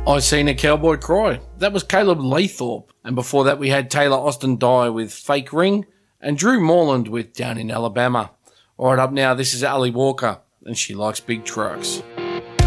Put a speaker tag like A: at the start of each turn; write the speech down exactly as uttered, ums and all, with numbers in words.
A: I Seen a Cowboy Cry. That was Caleb Laythorpe. And before that we had Taylor Austin Die with Fake Ring and Drew Morland with Down in Alabama. Alright, up now, this is Ali Walker and She Likes Big Trucks.